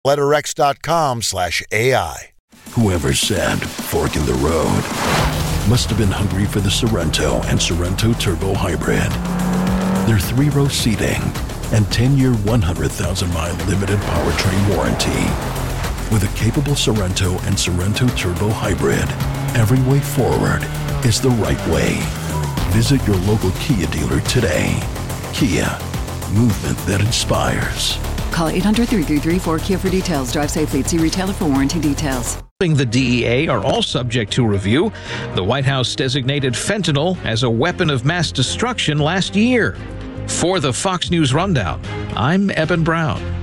letterx.com/AI. Whoever said fork in the road must have been hungry for the Sorrento and Sorrento Turbo Hybrid. Their 3-row seating and 10-year, 100,000-mile limited powertrain warranty. With a capable Sorrento and Sorrento Turbo Hybrid, every way forward is the right way. Visit your local Kia dealer today. Kia, movement that inspires. Call 800-333-4KIA for details. Drive safely. See retailer for warranty details. The DEA are all subject to review. The White House designated fentanyl as a weapon of mass destruction last year. For the Fox News Rundown, I'm Eben Brown.